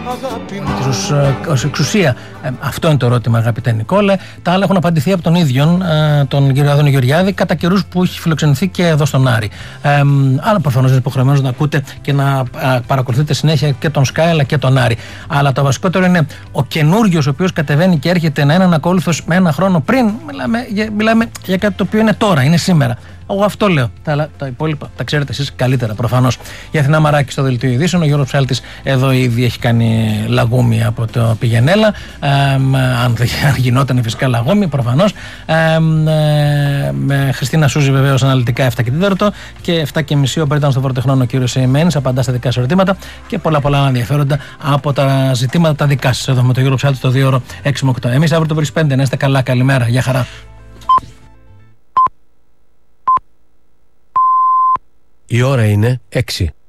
ως εξουσία. Αυτό είναι το ερώτημα, αγαπητέ Νικόλε. Τα άλλα έχουν απαντηθεί από τον ίδιο, τον κύριο Άδωνη Γεωργιάδη, κατά καιρούς που έχει φιλοξενηθεί και εδώ στον Άρη. Αλλά προφανώς είναι υποχρεωμένος να ακούτε και να παρακολουθείτε συνέχεια και τον Sky αλλά και τον Άρη. Αλλά το βασικότερο είναι ο καινούριος, ο οποίος κατεβαίνει και έρχεται να είναι ανακόλουθος με ένα χρόνο πριν. Μιλάμε για κάτι το οποίο είναι τώρα, είναι σήμερα. Εγώ αυτό λέω. Τα υπόλοιπα τα ξέρετε εσείς καλύτερα προφανώς. Η Αθηνά Μαράκη στο Δελτίο Ειδήσεων. Ο Γιώργος Ψάλτης εδώ ήδη έχει κάνει λαγούμι από το Πηγενέλα. Αν δεν γινόταν φυσικά λαγούμι, προφανώς. Με Χριστίνα Σούζη βεβαίως αναλυτικά 7 και 4 και 7 και μισή όπου ήταν στο Φορτεχνόν ο κύριος Σεϊμένης. Απαντά στα δικά σας ερωτήματα και πολλά άλλα ενδιαφέροντα από τα ζητήματα τα δικά σας. Εδώ με τον Γιώργο Ψάλτη στο 2 ώρο 6 με 8. Εμείς αύριο το πρωί 5. Να είστε καλά. Καλημέρα. Γεια χαρά. Η ώρα είναι 6.